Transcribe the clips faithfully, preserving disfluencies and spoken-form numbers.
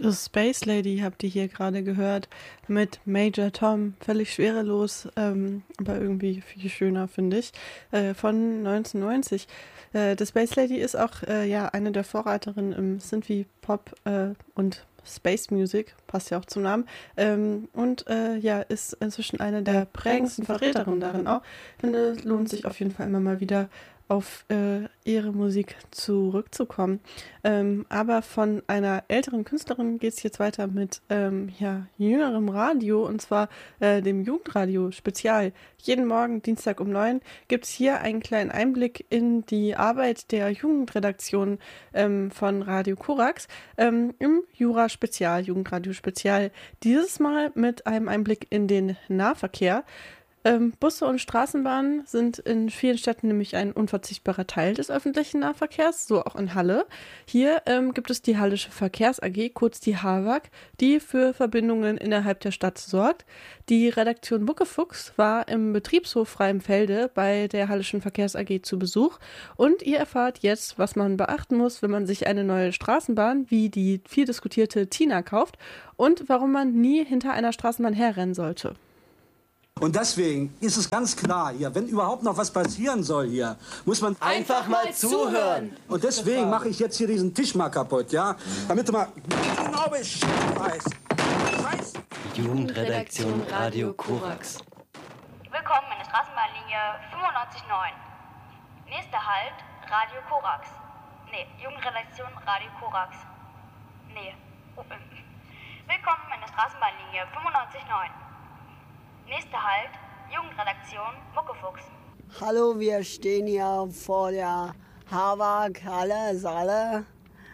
Das Space Lady habt ihr hier gerade gehört mit Major Tom, völlig schwerelos, ähm, aber irgendwie viel schöner, finde ich, äh, von neunzehnhundertneunzig. Äh, das Space Lady ist auch äh, ja eine der Vorreiterinnen im Synthie-Pop äh, und Space Music, passt ja auch zum Namen, ähm, und äh, ja, ist inzwischen eine der prägendsten Vertreterinnen darin auch. Ich finde, es lohnt sich auf jeden Fall immer mal wieder auf äh, ihre Musik zurückzukommen. Ähm, aber von einer älteren Künstlerin geht es jetzt weiter mit ähm, ja, jüngerem Radio, und zwar äh, dem Jugendradio Spezial. Jeden Morgen, Dienstag um neun, gibt es hier einen kleinen Einblick in die Arbeit der Jugendredaktion ähm, von Radio Korax ähm, im Jura Spezial, Jugendradio Spezial. Dieses Mal mit einem Einblick in den Nahverkehr. Ähm, Busse und Straßenbahnen sind in vielen Städten nämlich ein unverzichtbarer Teil des öffentlichen Nahverkehrs, so auch in Halle. Hier ähm, gibt es die Hallische Verkehrs A G, kurz die HAVAG, die für Verbindungen innerhalb der Stadt sorgt. Die Redaktion Muckefuchs war im Betriebshof Freimfelde bei der Hallischen Verkehrs A G zu Besuch, und ihr erfahrt jetzt, was man beachten muss, wenn man sich eine neue Straßenbahn wie die viel diskutierte Tina kauft, und warum man nie hinter einer Straßenbahn herrennen sollte. Und deswegen ist es ganz klar hier, wenn überhaupt noch was passieren soll hier, muss man einfach mal zuhören. Und deswegen mache ich jetzt hier diesen Tisch mal kaputt, ja? Damit du mal genau Bescheid weißt. Scheiße. Jugendredaktion Radio Korax. Willkommen in der Straßenbahnlinie fünfundneunzig neun. Nächster Halt, Radio Korax. Nee, Jugendredaktion Radio Korax. Nee. Oh, ähm. Willkommen in der Straßenbahnlinie fünfundneunzig neun. Nächster Halt, Jugendredaktion Muckefuchs. Hallo, wir stehen hier vor der HAVAG Halle, Saale,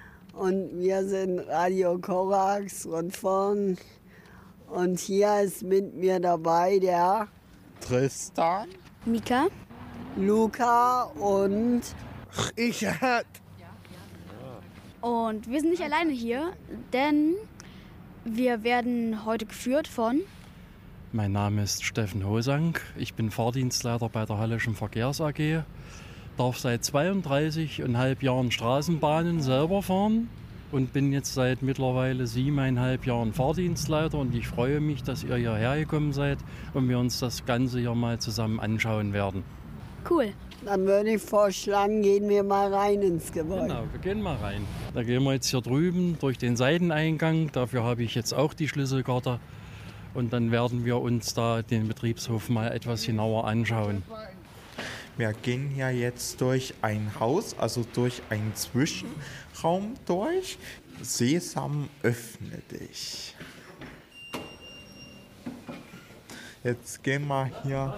und wir sind Radio Korax Rundfunk, und hier ist mit mir dabei der Tristan, Mika, Luca und Richard. Und wir sind nicht alleine hier, denn wir werden heute geführt von... Mein Name ist Steffen Hosank, ich bin Fahrdienstleiter bei der Hallischen Verkehrs A G, darf seit zweiunddreißig Komma fünf Jahren Straßenbahnen selber fahren und bin jetzt seit mittlerweile siebeneinhalb Jahren Fahrdienstleiter, und ich freue mich, dass ihr hierher gekommen seid und wir uns das Ganze hier mal zusammen anschauen werden. Cool. Dann würde ich vorschlagen, gehen wir mal rein ins Gebäude. Genau, wir gehen mal rein. Da gehen wir jetzt hier drüben durch den Seiteneingang, dafür habe ich jetzt auch die Schlüsselkarte. Und dann werden wir uns da den Betriebshof mal etwas genauer anschauen. Wir gehen ja jetzt durch ein Haus, also durch einen Zwischenraum durch. Sesam, öffne dich. Jetzt gehen wir hier,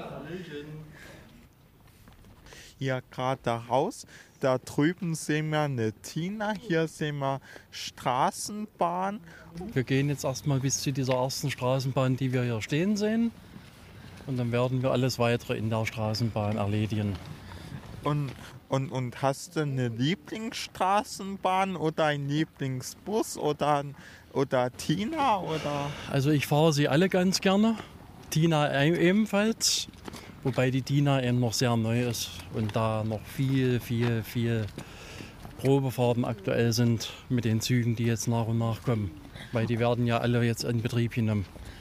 hier gerade raus. Da drüben sehen wir eine Tina, hier sehen wir Straßenbahn. Wir gehen jetzt erstmal bis zu dieser ersten Straßenbahn, die wir hier stehen sehen. Und dann werden wir alles weitere in der Straßenbahn erledigen. Und, und, und hast du eine Lieblingsstraßenbahn oder einen Lieblingsbus oder, oder Tina? Oder? Also ich fahre sie alle ganz gerne. Tina ebenfalls. Wobei die Tina eben noch sehr neu ist und da noch viel, viel, viel Probefahrten aktuell sind mit den Zügen, die jetzt nach und nach kommen. Weil die werden ja alle jetzt in Betrieb genommen.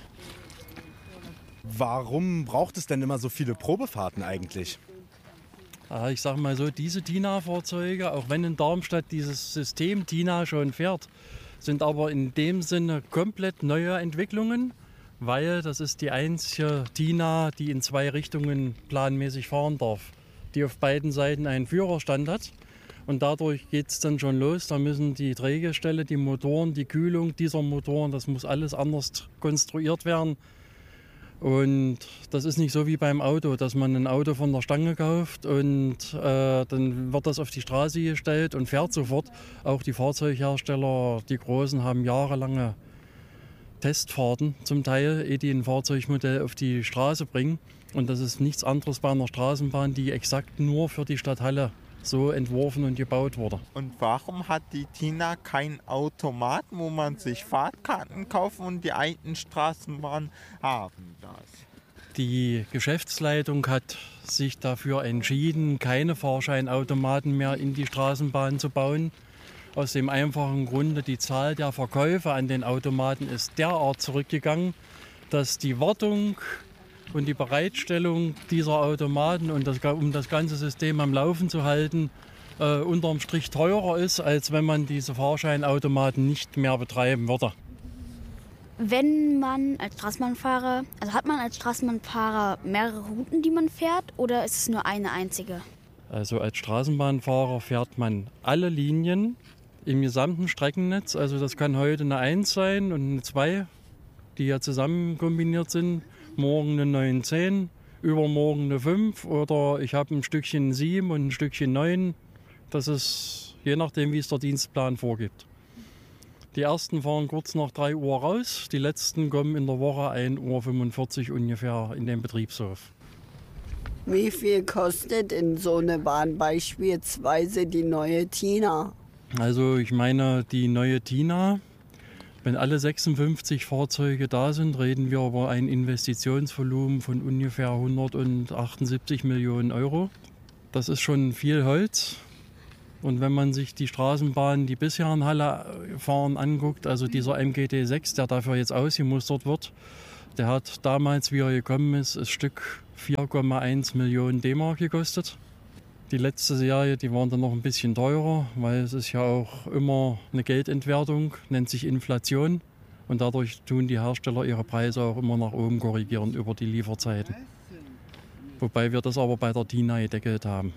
Warum braucht es denn immer so viele Probefahrten eigentlich? Ja, ich sage mal so, diese Tina-Fahrzeuge, auch wenn in Darmstadt dieses System Tina schon fährt, sind aber in dem Sinne komplett neue Entwicklungen. Weil das ist die einzige Tina, die in zwei Richtungen planmäßig fahren darf, die auf beiden Seiten einen Führerstand hat. Und dadurch geht es dann schon los. Da müssen die Drehgestelle, die Motoren, die Kühlung dieser Motoren, das muss alles anders konstruiert werden. Und das ist nicht so wie beim Auto, dass man ein Auto von der Stange kauft und äh, dann wird das auf die Straße gestellt und fährt sofort. Auch die Fahrzeughersteller, die Großen, haben jahrelange Testfahrten zum Teil, ehe die ein Fahrzeugmodell auf die Straße bringen. Und das ist nichts anderes bei einer Straßenbahn, die exakt nur für die Stadt Halle so entworfen und gebaut wurde. Und warum hat die Tina keinen Automaten, wo man sich Fahrkarten kaufen und die alten Straßenbahnen haben das? Die Geschäftsleitung hat sich dafür entschieden, keine Fahrscheinautomaten mehr in die Straßenbahn zu bauen. Aus dem einfachen Grunde, die Zahl der Verkäufe an den Automaten ist derart zurückgegangen, dass die Wartung und die Bereitstellung dieser Automaten, und das, um das ganze System am Laufen zu halten, äh, unterm Strich teurer ist, als wenn man diese Fahrscheinautomaten nicht mehr betreiben würde. Wenn man als Straßenbahnfahrer, also hat man als Straßenbahnfahrer mehrere Routen, die man fährt, oder ist es nur eine einzige? Also als Straßenbahnfahrer fährt man alle Linien im gesamten Streckennetz. Also das kann heute eine eins sein und eine zwei, die ja zusammen kombiniert sind. Morgen eine neun zehn, übermorgen eine fünf oder ich habe ein Stückchen sieben und ein Stückchen neun. Das ist je nachdem, wie es der Dienstplan vorgibt. Die ersten fahren kurz nach drei Uhr raus, die letzten kommen in der Woche ein Uhr fünfundvierzig ungefähr in den Betriebshof. Wie viel kostet in so eine Bahn beispielsweise die neue Tina? Also ich meine, die neue Tina, wenn alle sechsundfünfzig Fahrzeuge da sind, reden wir über ein Investitionsvolumen von ungefähr hundertachtundsiebzig Millionen Euro. Das ist schon viel Holz. Und wenn man sich die Straßenbahnen, die bisher in Halle fahren, anguckt, also dieser M G T sechs, der dafür jetzt ausgemustert wird, der hat damals, wie er gekommen ist, das Stück vier Komma eins Millionen D-Mark gekostet. Die letzte Serie, die waren dann noch ein bisschen teurer, weil es ist ja auch immer eine Geldentwertung, nennt sich Inflation. Und dadurch tun die Hersteller ihre Preise auch immer nach oben korrigieren über die Lieferzeiten. Wobei wir das aber bei der Tina gedeckelt haben.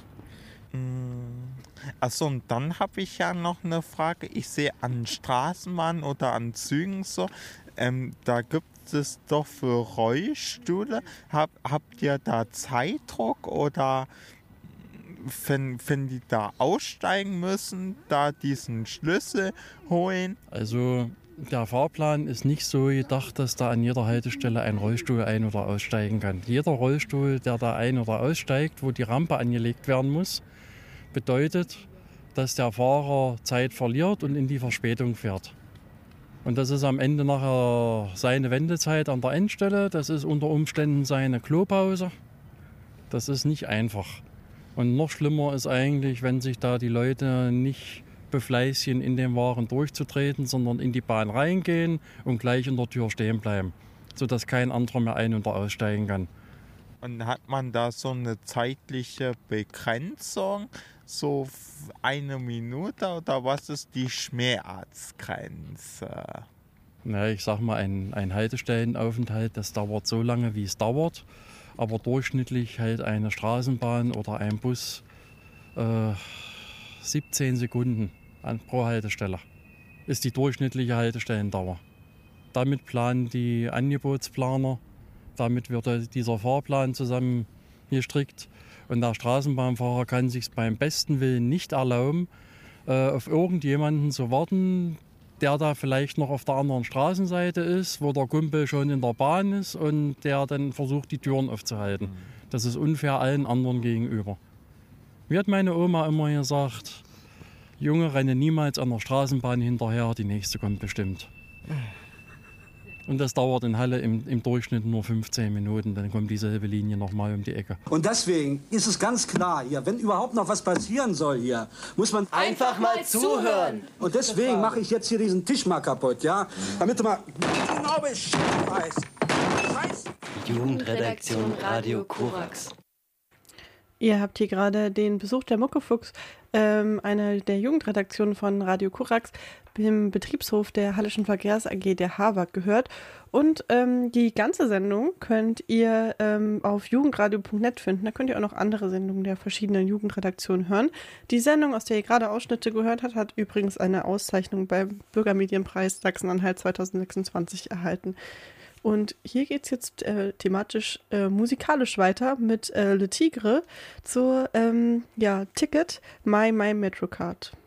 Achso, und dann habe ich ja noch eine Frage. Ich sehe an Straßenbahnen oder an Zügen so, ähm, da gibt es doch für Rollstühle. Hab, habt ihr da Zeitdruck oder wenn, wenn die da aussteigen müssen, da diesen Schlüssel holen? Also der Fahrplan ist nicht so gedacht, dass da an jeder Haltestelle ein Rollstuhl ein- oder aussteigen kann. Jeder Rollstuhl, der da ein- oder aussteigt, wo die Rampe angelegt werden muss, bedeutet, dass der Fahrer Zeit verliert und in die Verspätung fährt. Und das ist am Ende nachher seine Wendezeit an der Endstelle, das ist unter Umständen seine Klopause. Das ist nicht einfach. Und noch schlimmer ist eigentlich, wenn sich da die Leute nicht befleißigen, in den Wagen durchzutreten, sondern in die Bahn reingehen und gleich in der Tür stehen bleiben, sodass kein anderer mehr ein- oder aussteigen kann. Und hat man da so eine zeitliche Begrenzung, so eine Minute oder was ist die Schmerzgrenze? Na, ich sag mal, ein, ein Haltestellenaufenthalt, das dauert so lange, wie es dauert. Aber durchschnittlich hält eine Straßenbahn oder ein Bus äh, siebzehn Sekunden an, pro Haltestelle. Ist die durchschnittliche Haltestellendauer. Damit planen die Angebotsplaner, damit wird dieser Fahrplan zusammengestrickt. Und der Straßenbahnfahrer kann sich beim besten Willen nicht erlauben, äh, auf irgendjemanden zu warten, der da vielleicht noch auf der anderen Straßenseite ist, wo der Kumpel schon in der Bahn ist und der dann versucht, die Türen aufzuhalten. Das ist unfair allen anderen gegenüber. Mir hat meine Oma immer gesagt, Junge, renne niemals an der Straßenbahn hinterher, die nächste kommt bestimmt. Und das dauert in Halle im, im Durchschnitt nur fünfzehn Minuten, dann kommt dieselbe Linie nochmal um die Ecke. Und deswegen ist es ganz klar hier, wenn überhaupt noch was passieren soll hier, muss man einfach mal zuhören. Und deswegen mache ich jetzt hier diesen Tisch mal kaputt, ja? Damit du mal genau Bescheid weißt. Scheiß. Jugendredaktion Radio Korax. Ihr habt hier gerade den Besuch der Muckefuchs, ähm, einer der Jugendredaktionen von Radio Korax, im Betriebshof der Hallischen Verkehrs A G der HAWAG gehört. Und ähm, die ganze Sendung könnt ihr ähm, auf jugendradio punkt net finden. Da könnt ihr auch noch andere Sendungen der verschiedenen Jugendredaktionen hören. Die Sendung, aus der ihr gerade Ausschnitte gehört habt, hat übrigens eine Auszeichnung beim Bürgermedienpreis Sachsen-Anhalt zwanzig sechsundzwanzig erhalten. Und hier geht es jetzt äh, thematisch äh, musikalisch weiter mit äh, Le Tigre zur ähm, ja, Ticket My My Metrocard.